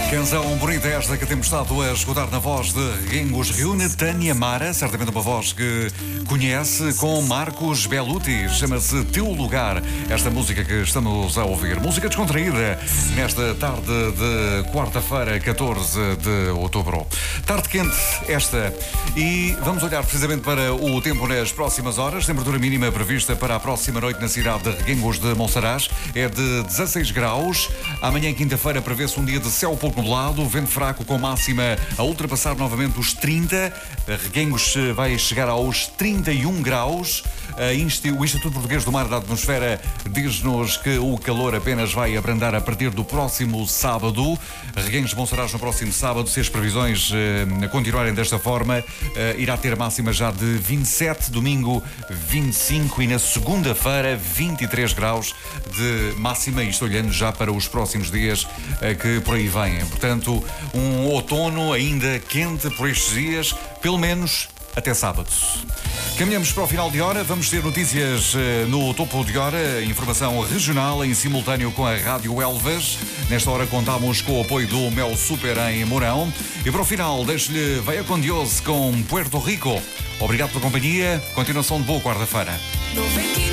Canção bonita esta que temos estado a escutar na voz de Reguengos. Reúne Tânia Mara, certamente uma voz que conhece, com Marcos Belluti. Chama-se Teu Lugar, esta música que estamos a ouvir. Música descontraída nesta tarde de quarta-feira, 14 de outubro. Tarde quente esta. E vamos olhar precisamente para o tempo nas próximas horas. Temperatura mínima prevista para a próxima noite na cidade de Reguengos de Monsaraz é de 16 graus. Amanhã, quinta-feira, prevê-se um dia de céu pouco nublado, vento fraco com máxima a ultrapassar novamente os 30. Reguengos vai chegar aos 31 graus. O Instituto Português do Mar e da Atmosfera diz-nos que o calor apenas vai abrandar a partir do próximo sábado. Reguengos de Monsaraz no próximo sábado, se as previsões continuarem desta forma, irá ter máxima já de 27, domingo 25 e na segunda-feira 23 graus de máxima, isto olhando já para os próximos dias que por aí vêm. Portanto, um outono ainda quente por estes dias, pelo menos até sábado. Caminhamos para o final de hora, vamos ter notícias no topo de hora, informação regional em simultâneo com a Rádio Elvas. Nesta hora contamos com o apoio do Mel Super em Mourão. E para o final, deixo-lhe Veia con Dios com Puerto Rico. Obrigado pela companhia, continuação de boa quarta-feira.